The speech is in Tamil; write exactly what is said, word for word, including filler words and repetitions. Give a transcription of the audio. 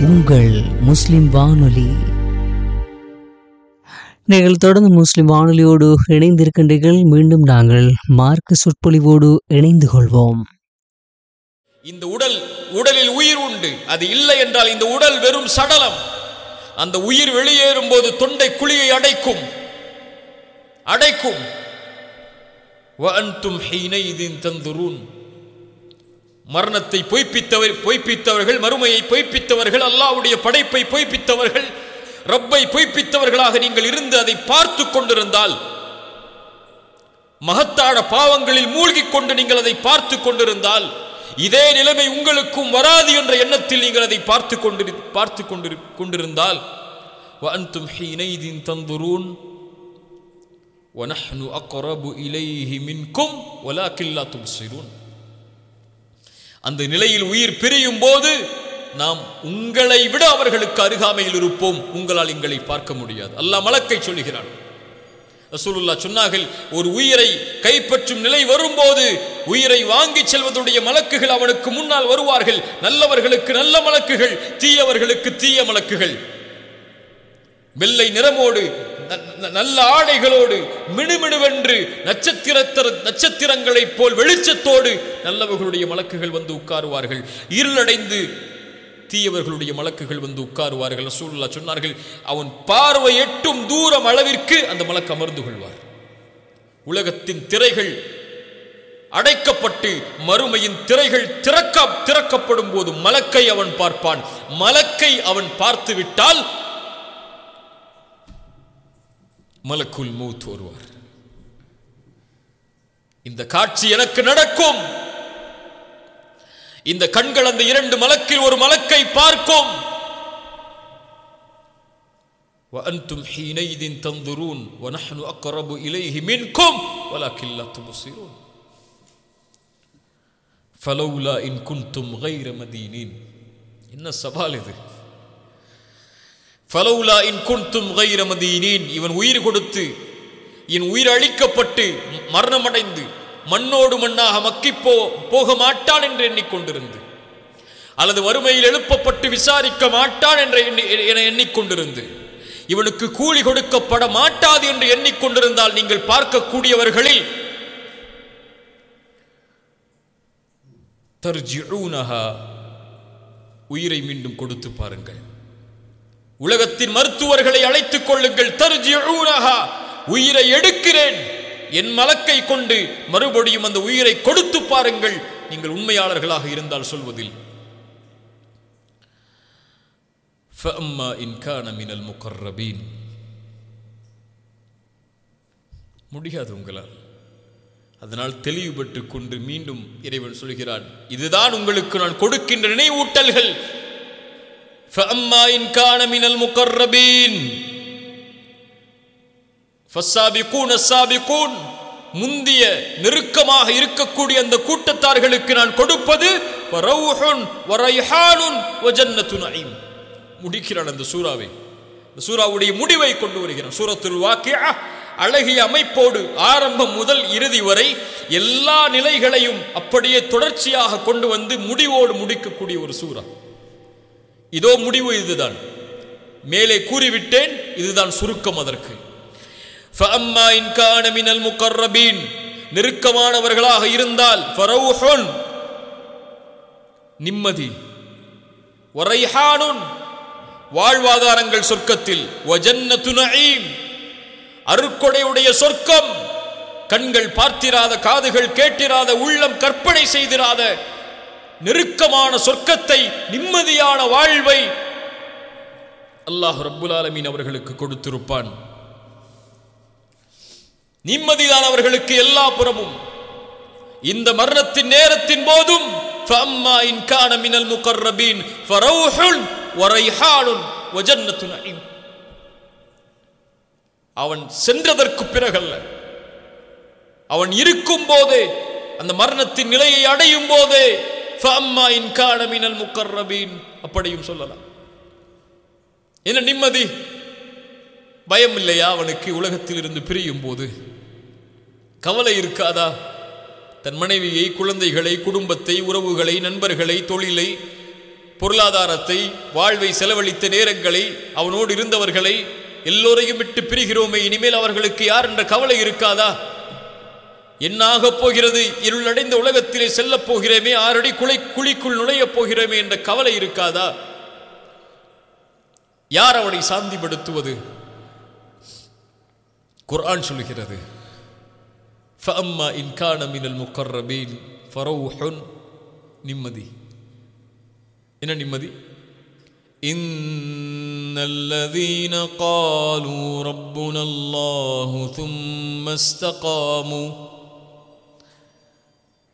உங்கள் முஸ்லிம் வானொலி. நீங்கள் தொடர்ந்து முஸ்லிம் வானொலியோடு இணைந்திருக்கின்றீர்கள். மீண்டும் நாங்கள் மார்க்க சொற்பொழிவோடு இணைந்து கொள்வோம். இந்த உடல் உடலில் உயிர் உண்டு, அது இல்லை என்றால் இந்த உடல் வெறும் சடலம். அந்த உயிர் வெளியேறும் போது தொண்டை குழியை அடைக்கும் அடைக்கும் வஅன்தும் ஹீனைதின் தந்துரூன். மரணத்தை பொய்ப்பித்தவர் பொய்ப்பித்தவர்கள் மறுமையை பொய்ப்பித்தவர்கள், அல்லாஹ்வுடைய படைப்பை பொய்ப்பித்தவர்கள், ரப்பை பொய்ப்பித்தவர்களாக நீங்கள் இருந்து அதை பார்த்து கொண்டிருந்தால், மகத்தான பாவங்களில் மூழ்கிக் கொண்டு நீங்கள் அதை பார்த்து கொண்டிருந்தால், இதே நிலைமை உங்களுக்கும் வராது என்ற எண்ணத்தில் நீங்கள் அதை பார்த்து கொண்டு பார்த்து கொண்டு கொண்டிருந்தால் வஅன்தும் ஹீனைதின் தந்துரூன் வநஹ்னு அக்ரபு இலைஹி மின்கும் வலாக்கின் லா துப்சிரூன். அந்த நிலையில் உயிர் பிரியும் போது நாம் உங்களை விட அவர்களுக்கு அருகாமையில் இருப்போம், உங்களால் எங்களை பார்க்க முடியாது. அல்லாஹ் மலக்கை சொல்லுகிறான். ரசூலுல்லாஹ் சொன்னார்கள், ஒரு உயிரை கைப்பற்றும் நிலை வரும்போது உயிரை வாங்கி செல்வதுடைய மலக்குகள் அவனுக்கு முன்னால் வருவார்கள். நல்லவர்களுக்கு நல்ல மலக்குகள், தீயவர்களுக்கு தீய மலக்குகள். வெள்ளை நிறமோடு நல்ல ஆடைகளோடு மினுமினுவென்று நட்சத்திர நட்சத்திரங்களை போல் வெளிச்சத்தோடு நல்லவர்களுடைய மலக்குகள் வந்து உட்காருவார்கள். இருளடைந்து தீயவர்களுடைய மலக்குகள் வந்து உட்காருவார்கள். ரசூலுல்லாஹ் சொன்னார்கள், அவன் பார்வை எட்டும் தூரம் அளவிற்கு அந்த மலக்கு அமர்ந்து கொள்வார். உலகத்தின் திரைகள் அடைக்கப்பட்டு மறுமையின் திரைகள் திறக்க திறக்கப்படும் போது மலக்கை அவன் பார்ப்பான். மலக்கை அவன் பார்த்து விட்டால் மலக்குல் மௌத் வருவார். இந்த காட்சி எனக்கு நடக்கும். இந்த கண்கள் அந்த இரண்டு மலக்கில் ஒரு மலக்கை பார்க்கும். வஅன்தும் ஹீனைதின் தந்துரூன் வநஹ்னு அக்ரபு இலைஹி மின்கும் வலாக்கின் லா துப்சிரூன் ஃபலௌலா இன் குன்தும் கைர மதீனின். என்ன சவால் இது! ஃபலௌலா இன் குன்தும் கைர மதீனின். இவன் உயிர் கொடுத்து என் உயிர் அழிக்கப்பட்டு மரணமடைந்து மண்ணோடு மண்ணாக மக்கி போ போக மாட்டான் என்று எண்ணிக்கொண்டிருந்து, அல்லது வறுமையில் எழுப்பப்பட்டு விசாரிக்க மாட்டான் என்று என எண்ணிக்கொண்டிருந்து, இவனுக்கு கூலி கொடுக்கப்பட மாட்டாது என்று எண்ணிக்கொண்டிருந்தால், நீங்கள் பார்க்கக்கூடியவர்களில் தர்ஜிஊனஹா, உயிரை மீண்டும் கொடுத்து பாருங்கள். உலகத்தின் மருத்துவர்களை அழைத்துக் கொள்ளுங்கள். தர்ஜிஊனஹா, உயிரை எடுக்கிறேன், என் மலக்கை கொண்டு மறுபடியும் அந்த உயிரை கொடுத்து பாருங்கள், நீங்கள் உண்மையாளர்களாக இருந்தால் சொல்வதில். ஃபஅம்மா இன் கான மினல் முகர்ரபீன். முடியாது உங்களால். அதனால் தெளிவு பெற்றுக் கொண்டு மீண்டும் இறைவன் சொல்கிறான், இதுதான் உங்களுக்கு நான் கொடுக்கின்ற நினைவூட்டல்கள். ஃபஅம்மா இன் கான மினல் முகர்ரபீன் ஃபஸ்ஸாபிகூன ஸாபிகூன். முந்திய நெருக்கமாக இருக்கக்கூடிய அந்த கூட்டத்தார்களுக்கு நான் கொடுப்பது ஃபரௌஹுன் வரைஹானுன் வஜன்னத்து நஈம். முடிக்கிறான் அந்த சூராவை. இந்த சூராவுடைய முடிவை கொண்டு வருகிறான். சூரத்துல் வாக்கிஆ அழகிய அமைப்போடு ஆரம்பம் முதல் இறுதி வரை எல்லா நிலைகளையும் அப்படியே தொடர்ச்சியாக கொண்டு வந்து முடிவோடு முடிக்கக்கூடிய ஒரு சூரா. இதோ முடிவு, இதுதான் மேலே கூறிவிட்டேன், இதுதான் சுருக்கம். அதற்கு ஃபஅம்மா இன் கான மினல் முகர்ரபீன், நெருக்கமானவர்களாக இருந்தால் ஃபரௌஹுன், நிம்மதி, வரைஹானுன், வாழ்வாதாரங்கள் சொர்க்கத்தில், வஜன்னத்து நஈம், அருட்கொடையுடைய சொர்க்கம், கண்கள் பார்த்திராத, காதுகள் கேட்டிராத, உள்ளம் கற்பனை செய்திராத நெருக்கமான சொர்க்கத்தை, நிம்மதியான வாழ்வை அல்லாஹ் ரப்புல் ஆலமீன் அவர்களுக்கு கொடுத்திருப்பான். நிம்மதிதான் அவர்களுக்கு எல்லா புறமும். இந்த மரணத்தின் நேரத்தின் போதும் ஃபஅம்மா இன் கான மினல் முகர்ரபீன் ஃபரௌஹுன் வரைஹானுன் வஜன்னத்து நஈம். அவன் சென்றதற்கு பிறகல்ல, அவன் இருக்கும் போதே, அந்த மரணத்தின் நிலையை அடையும் போதே ஃபஅம்மா இன் கான மினல் முகர்ரபீன், அப்படியும் சொல்லலாம். என்ன நிம்மதி, பயம் இல்லையா அவனுக்கு? உலகத்தில் இருந்து பிரியும் போது கவலை இருக்காதா? தன் மனைவியை, குழந்தைகளை, குடும்பத்தை, உறவுகளை, நண்பர்களை, தொழிலை, பொருளாதாரத்தை, வாழ்வை செலவழித்த நேரங்களை, அவனோடு இருந்தவர்களை எல்லோரையும் விட்டு பிரிகிறோமே, இனிமேல் அவர்களுக்கு யார் என்ற கவலை இருக்காதா? என்னாக போகிறது, இருளடைந்த உலகத்திலே செல்லப் போகிறோமே, ஆறடி குலை குழிக்குள் நுழையப் போகிறோமே என்ற கவலை இருக்காதா? யார் அவனை சாந்திப்படுத்துவது? குர்ஆன் சொல்கிறது, ஃபஅம்மா இன் கான மினல் முகர்ரபீன் ஃபரௌஹுன், நிம்மதி. என்ன நிம்மதி? இன்னல்லதீன காலூ ரப்புனல்லாஹு ثم استقاموا